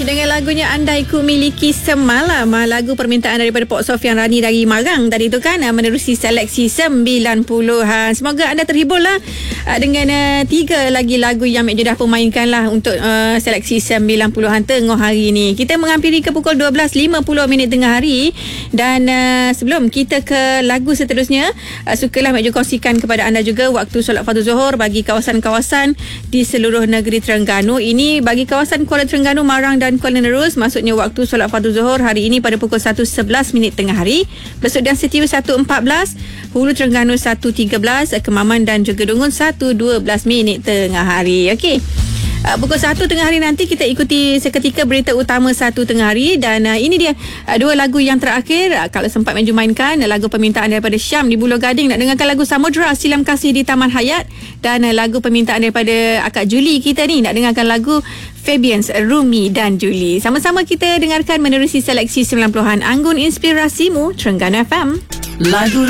dengan lagunya Andai Ku Miliki Semalam. Lagu permintaan daripada Pok Sofian Rani dari Marang tadi tu kan, menerusi seleksi 90-an. Semoga anda terhibur lah dengan 3 lagi lagu yang Mek Judah pemainkan lah untuk seleksi 90-an tengah hari ni. Kita menghampiri ke pukul 12.50 tengah hari. Dan sebelum kita ke lagu seterusnya, sukalah Mek Judah kongsikan kepada anda juga waktu solat fardu Zuhur bagi kawasan-kawasan di seluruh negeri Terengganu. Ini bagi kawasan Kuala Terengganu, Marang dan Kuala Nerus, maksudnya waktu solat fardu Zuhur hari ini pada pukul 1.11 tengah hari. Besukdan Setiu 1.14, Hulu Terengganu 1.13, Kemaman dan juga Dungun 1.12 tengah hari. Okey. Pukul 1 tengah hari nanti kita ikuti seketika berita utama 1 tengah hari. Dan ini dia 2 lagu yang terakhir. Kalau sempat Mek Ju mainkan lagu permintaan daripada Syam di Buloh Gading, nak dengarkan lagu Samudra Silam Kasih di Taman Hayat. Dan lagu permintaan daripada Akak Julie kita ni, nak dengarkan lagu Fabians, Rumi dan Julie. Sama-sama kita dengarkan menerusi seleksi 90-an. Anggun inspirasimu, Terengganu FM. Lagu